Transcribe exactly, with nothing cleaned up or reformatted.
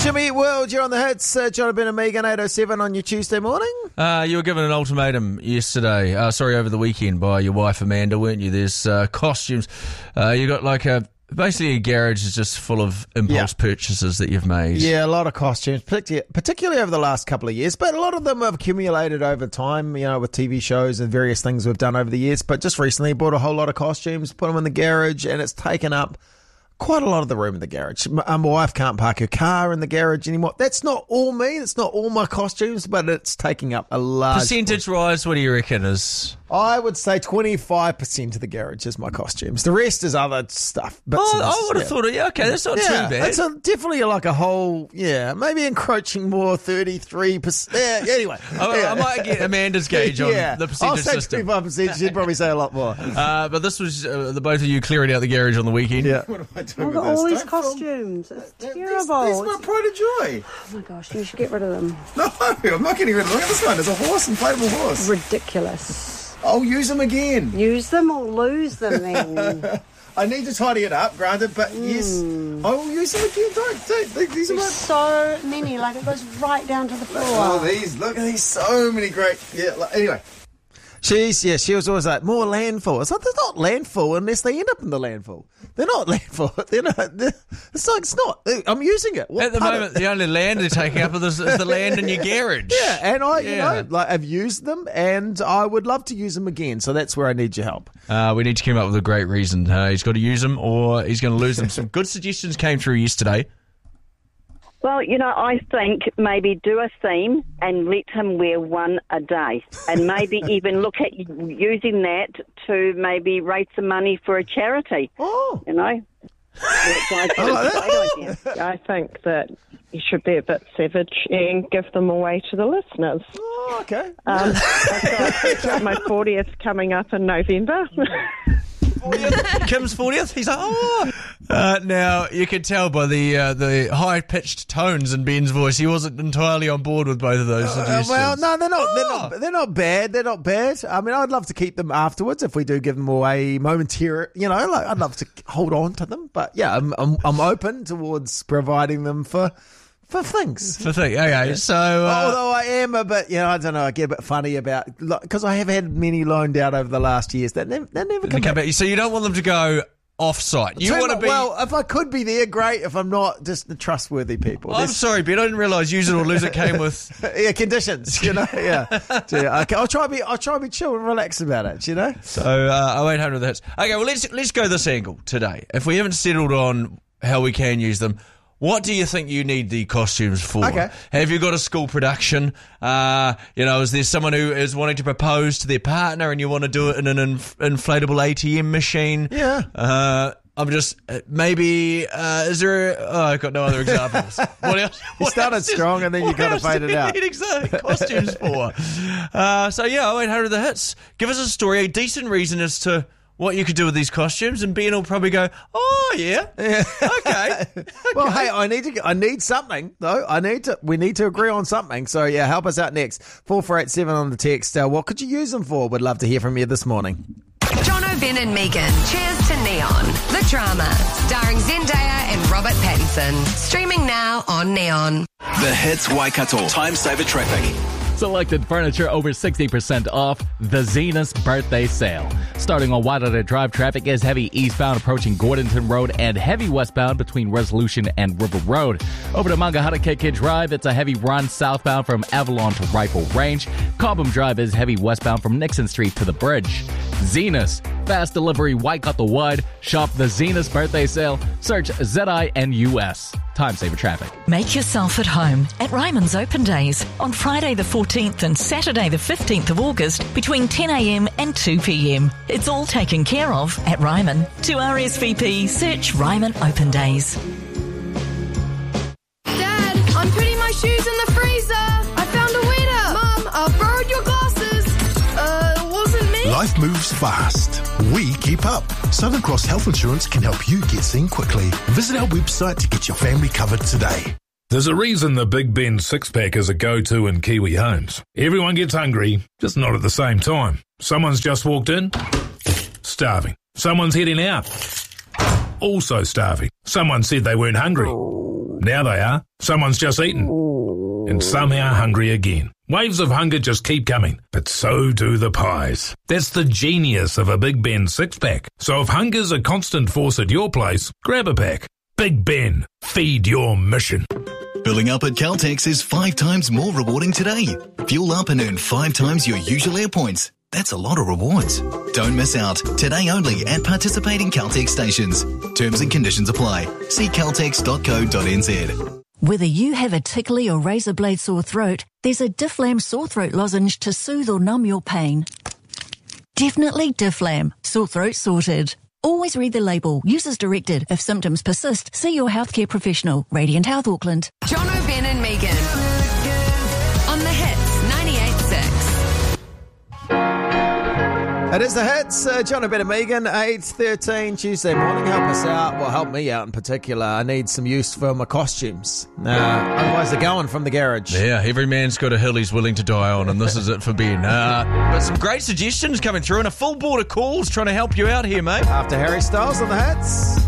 Shimmy World, you're on the hits. Uh, Jonathan and Megan, eight oh seven on your Tuesday morning. Uh, you were given an ultimatum yesterday, uh, sorry, over the weekend by your wife Amanda, weren't you? There's uh, costumes. Uh, you got like a, basically a garage is just full of impulse yeah. purchases that you've made. Yeah, a lot of costumes, particularly, particularly over the last couple of years, but a lot of them have accumulated over time, you know, with T V shows and various things we've done over the years. But just recently bought a whole lot of costumes, put them in the garage, and it's taken up quite a lot of the room in the garage. My, my wife can't park her car in the garage anymore. That's not all me. It's not all my costumes, but it's taking up a large percentage rise. What do you reckon is? I would say twenty-five percent of the garage is my costumes. The rest is other stuff. Oh, I would have yeah. thought, yeah, okay, that's not yeah, too bad. It's a, definitely like a whole, yeah, maybe encroaching more, thirty-three percent. Yeah, anyway. I, yeah. I might get Amanda's gauge on yeah. the percentage I'll say system. twenty-five percent. She'd probably say a lot more. Uh, but this was uh, the both of you clearing out the garage on the weekend. Yeah. What am I doing I've with got this? all these Don't costumes. It's film. terrible. These, these are my pride and joy. Oh my gosh, you should get rid of them. No, I'm not getting rid of them. Look at this one. There's a horse, inflatable horse. Ridiculous. I'll use them again. Use them or lose them then. I need to tidy it up, granted, but Mm. yes, I will use them again. Don't, don't. These are There's my... so many, like it goes right down to the floor. Oh, these. Look at these. So many great... Yeah, like, anyway. She's, yeah, she was always like, more landfill. It's like, there's not landfill unless they end up in the landfill. They're not landfill. They're not, they're, it's like, it's not. I'm using it. What At the moment, the only land they're taking up is, is the land in your garage. Yeah, and I, Yeah. you know, like, I've used them, and I would love to use them again, so that's where I need your help. Uh, we need to come up with a great reason. Uh, he's got to use them or he's going to lose them. Some good suggestions came through yesterday. Well, you know, I think maybe do a theme and let him wear one a day, and maybe even look at using that to maybe raise some money for a charity. Oh. You know? That's I think I like a great idea. I think that you should be a bit savage and give them away to the listeners. Oh, okay. Um, I've got my fortieth coming up in November. Kim's fortieth. He's like, oh. Uh, now, you could tell by the uh, the high-pitched tones in Ben's voice, he wasn't entirely on board with both of those Uh, suggestions. well, no, they're not, they're Oh. not. They're not bad. They're not bad. I mean, I'd love to keep them afterwards if we do give them away momentary. You know, like I'd love to hold on to them. But yeah, I'm I'm, I'm open towards providing them for for things. For thing. Okay, so... Uh, Although I am a bit, you know, I don't know, I get a bit funny about, because I have had many loaned out over the last years that never, that never come come back. back. So you don't want them to go off-site. You Too want to mu- be... Well, if I could be there, great. If I'm not, just the trustworthy people. I'm There's- sorry, Ben. I didn't realise use it or lose it came with... yeah, conditions, you know, yeah. yeah okay, I'll try to be, I'll try to be chill and relaxed about it, you know. So, uh, oh eight hundred the hits. Okay, well, let's, let's go this angle today. If we haven't settled on how we can use them, what do you think you need the costumes for? Okay. Have you got a school production? Uh, you know, is there someone who is wanting to propose to their partner and you want to do it in an inf- inflatable A T M machine? Yeah. Uh, I'm just, uh, maybe, uh, is there, a, oh, I've got no other examples. What else? You what started else is- strong and then you what kinda else do faded we out. need exactly costumes for? Uh, so yeah, oh eight hundred the hits. Give us a story, a decent reason as to what you could do with these costumes, and Ben will probably go, oh yeah, Yeah. okay. Well, hey, I need to. I need something though. I need to. We need to agree on something. So yeah, help us out next. Four four eight seven on the text. Uh, what could you use them for? We'd love to hear from you this morning. Jono, Ben and Megan. Cheers to Neon. The Drama. Starring Zendaya and Robert Pattinson. Streaming now on Neon. The Hits Waikato. Time saver traffic. Selected furniture over sixty percent off. The Zenus birthday sale. Starting on Wairara Drive, traffic is heavy eastbound approaching Gordonton Road and heavy westbound between Resolution and River Road. Over to Mangahara K K Drive, it's a heavy run southbound from Avalon to Rifle Range. Cobham Drive is heavy westbound from Nixon Street to the bridge. Zenus. Fast delivery Waikato wide. Shop the Zenus birthday sale. Search Z I N U S. Time saver traffic. Make yourself at home at Ryman's Open Days on Friday the fourteenth and Saturday the fifteenth of August between ten a.m. and two p.m. It's all taken care of at Ryman. To R S V P, search Ryman Open Days. Dad, I'm putting my shoes in the freezer. I found a winner. Mum, I borrowed your glasses. Uh, it wasn't me. Life moves fast. We keep up. Southern Cross Health Insurance can help you get seen quickly. Visit our website to get your family covered today. There's a reason the Big Ben six-pack is a go-to in Kiwi homes. Everyone gets hungry, just not at the same time. Someone's just walked in, starving. Someone's heading out, also starving. Someone said they weren't hungry. Now they are. Someone's just eaten. And somehow hungry again. Waves of hunger just keep coming, but so do the pies. That's the genius of a Big Ben six-pack. So if hunger's a constant force at your place, grab a pack. Big Ben, feed your mission. Filling up at Caltex is five times more rewarding today. Fuel up and earn five times your usual air points. That's a lot of rewards. Don't miss out. Today only at participating Caltex stations. Terms and conditions apply. See caltex dot co dot n z. Whether you have a tickly or razor blade sore throat, there's a Difflam sore throat lozenge to soothe or numb your pain. Definitely Difflam. Sore throat sorted. Always read the label. Use as directed. If symptoms persist, see your healthcare professional. Radiant Health Auckland. John O'Ben and Megan. On the Hits ninety-eight point six. It is the Hits. Uh, John O'Ben and Megan, eight thirteen Tuesday morning. Help us out. Well, help me out in particular. I need some use for my costumes. Uh, otherwise, they're going from the garage. Yeah, every man's got a hill he's willing to die on, and this is it for Ben. Uh, but some great suggestions coming through and a full board of calls trying to help you out here, mate. After Harry Styles on the Hits.